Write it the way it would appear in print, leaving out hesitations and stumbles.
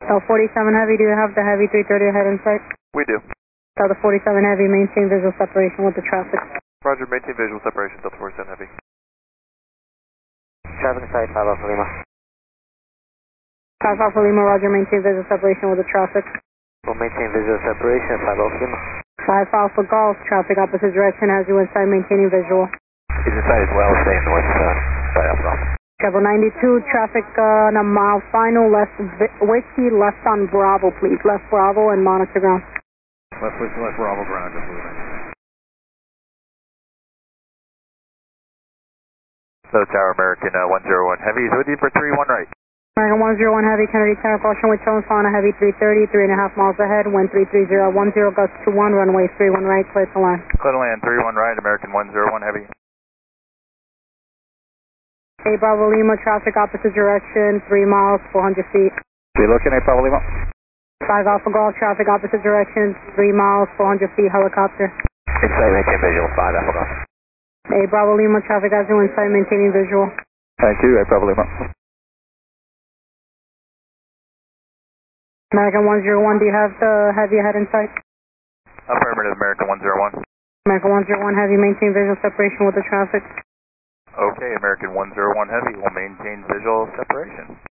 47 Heavy, do you have the Heavy 330 ahead in sight? We do. Delta 47 Heavy, maintain visual separation with the traffic. Roger, maintain visual separation, Delta 47 Heavy. Traffic in sight, 5 Alpha Lima. 5 Alpha Lima, roger, maintain visual separation with the traffic. We'll maintain visual separation, 5 Alpha Lima. 5 Alpha Golf, traffic opposite direction, has you inside, maintaining visual. He's inside as well, staying north, 5 Alpha Golf. Travel 92, traffic on a mile final, left Whiskey, left on Bravo, please. Left Bravo and monitor ground. Left Whiskey, left Bravo ground, just moving. So Tower American 101 Heavy is with you for 31 right. American 101 Heavy, Kennedy Center, caution with tones on a Heavy 330, 3.5 miles ahead, wind 33010, gusts 21, runway 31 right, clear to land. Clear to land, 31 right, American 101 Heavy. A Bravo Lima, traffic opposite direction, 3 miles, 400 feet. Be looking at Bravo Lima. 5 Alpha Golf, traffic opposite direction, 3 miles, 400 feet, helicopter. Inside, maintain visual, 5 Alpha Golf. A Bravo Lima, traffic as you inside, maintaining visual. Thank you, A Bravo Lima. American 101, do you have the Heavy ahead in sight? Affirmative, American 101. American 101 Heavy, maintain visual separation with the traffic. Okay, American 101 Heavy will maintain visual separation.